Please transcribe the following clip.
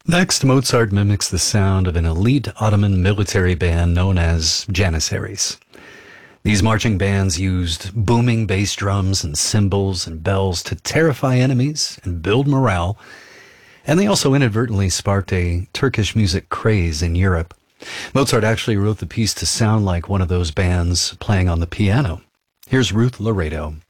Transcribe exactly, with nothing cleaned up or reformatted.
Next, Mozart mimics the sound of an elite Ottoman military band known as Janissaries. These marching bands used booming bass drums and cymbals and bells to terrify enemies and build morale, and they also inadvertently sparked a Turkish music craze in Europe. Mozart actually wrote the piece to sound like one of those bands playing on the piano. Here's Ruth Laredo.